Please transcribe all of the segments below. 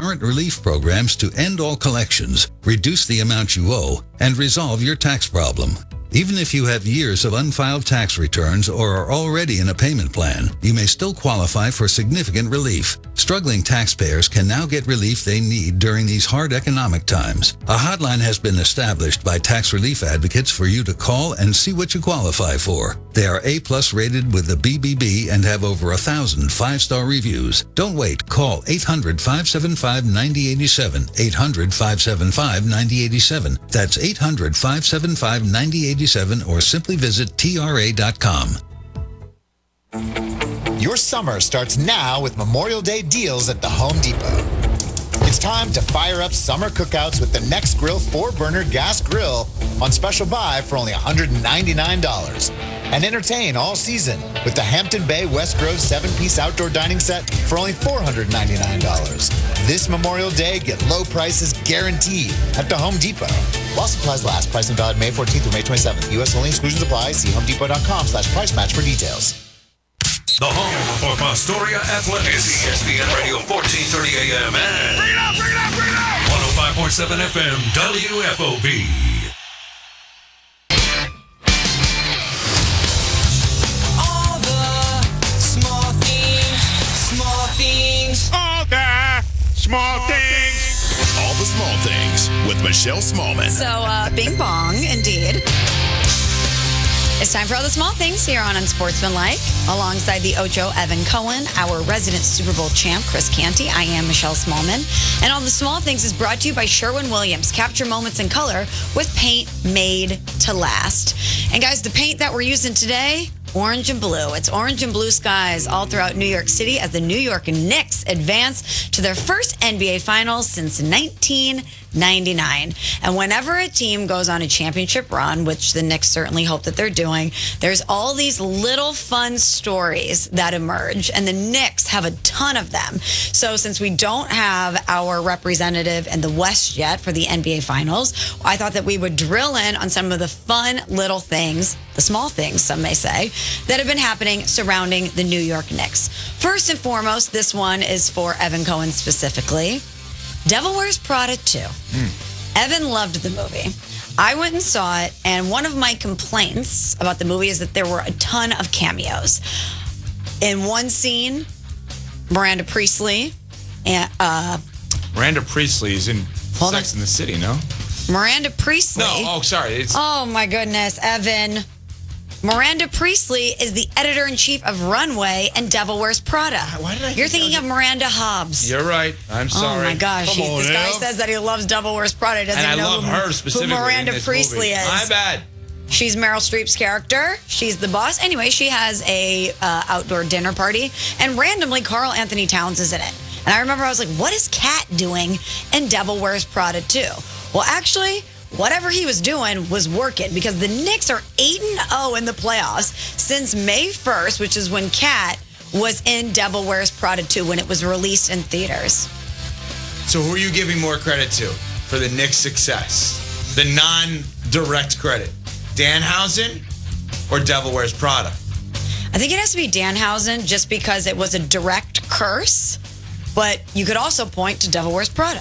current relief programs to end all collections, reduce the amount you owe, and resolve your tax problem. Even if you have years of unfiled tax returns or are already in a payment plan, you may still qualify for significant relief. Struggling taxpayers can now get relief they need during these hard economic times. A hotline has been established by tax relief advocates for you to call and see what you qualify for. They are A+ rated with the BBB and have over 1,000 5-star reviews. Don't wait. Call 800-575-9087. 800-575-9087. That's 800-575-9087 or simply visit TRA.com. Your summer starts now with Memorial Day deals at the Home Depot. It's time to fire up summer cookouts with the Next Grill 4-burner gas grill on special buy for only $199. And entertain all season with the Hampton Bay West Grove 7-piece outdoor dining set for only $499. This Memorial Day, get low prices guaranteed at the Home Depot. While supplies last, pricing valid May 14th through May 27th. U.S. only, exclusions apply. See homedepot.com/price match for details. The home for Pastoria Athletics. ESPN Radio 1430 AM and Bring it up, bring it up, bring it up! 105.7 FM WFOB. All the small things, small things. All the small things. All the small things with Michelle Smallman. So, bing bong, indeed. It's time for all the small things here on Unsportsmanlike. Alongside the Ocho, Evan Cohen, our resident Super Bowl champ, Chris Canty. I am Michelle Smallman. And all the small things is brought to you by Sherwin-Williams. Capture moments in color with paint made to last. And guys, the paint that we're using today, orange and blue. It's orange and blue skies all throughout New York City as the New York Knicks advance to their first NBA Finals since 1999. And whenever a team goes on a championship run, which the Knicks certainly hope that they're doing, there's all these little fun stories that emerge, and the Knicks have a ton of them. So since we don't have our representative in the West yet for the NBA Finals, I thought that we would drill in on some of the fun little things, the small things, some may say, that have been happening surrounding the New York Knicks. First and foremost, this one is for Evan Cohen specifically. Devil Wears Prada 2. Evan loved the movie. I went and saw it, and one of my complaints about the movie is that there were a ton of cameos. In one scene, Miranda Priestley and Miranda Priestley is in Sex and the City, no? Miranda Priestley. No, sorry. Oh my goodness, Evan. Miranda Priestley is the editor-in-chief of Runway and Devil Wears Prada. Why did I You're thinking of Miranda Hobbs. You're right. I'm sorry. Oh my gosh. This guy says that he loves Devil Wears Prada. Doesn't And I know love her specifically who Miranda in this Priestley movie. is. My bad. She's Meryl Streep's character. She's the boss. Anyway, she has a outdoor dinner party, and randomly Carl Anthony Towns is in it. And I remember I was like, what is Kat doing in Devil Wears Prada 2? Well, actually, whatever he was doing was working, because the Knicks are 8-0 in the playoffs since May 1st, which is when Kat was in Devil Wears Prada 2 when it was released in theaters. So who are you giving more credit to for the Knicks' success? The non-direct credit. Danhausen or Devil Wears Prada? I think it has to be Danhausen just because it was a direct curse, but you could also point to Devil Wears Prada.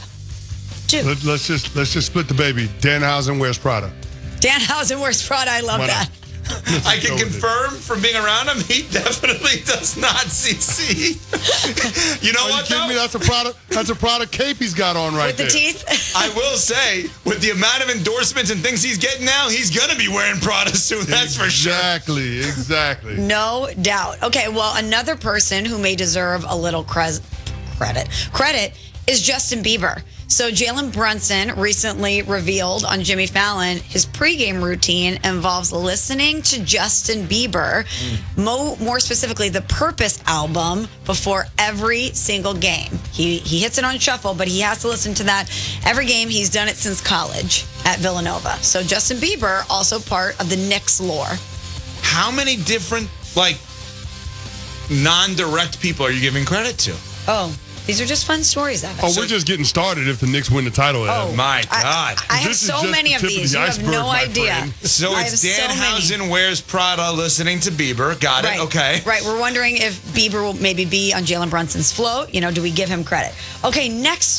Let's just split the baby. Danhausen Wears Prada. Danhausen Wears Prada. I love that. I can confirm from being around him, he definitely does not CC. You know what, though? Me? That's a Prada cape he's got on right there. With the teeth? I will say, with the amount of endorsements and things he's getting now, he's going to be wearing Prada soon, that's for sure. Exactly. No doubt. Okay, well, another person who may deserve a little credit is Justin Bieber. So Jalen Brunson recently revealed on Jimmy Fallon his pregame routine involves listening to Justin Bieber, more specifically the Purpose album, before every single game. He hits it on shuffle, but he has to listen to that every game. He's done it since college at Villanova. So Justin Bieber, also part of the Knicks lore. How many different, non-direct people are you giving credit to? Oh, these are just fun stories, Evan. Oh, we're just getting started if the Knicks win the title. Oh, my God. I have so many of these. You have no idea. So it's Danhausen Wears Prada listening to Bieber. Got it. Okay. Right. We're wondering if Bieber will maybe be on Jalen Brunson's float. Do we give him credit? Okay, next